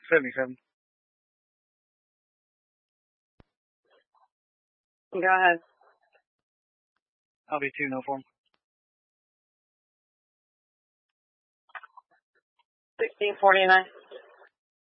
77. Go ahead. I'll be 2 no form. 1649.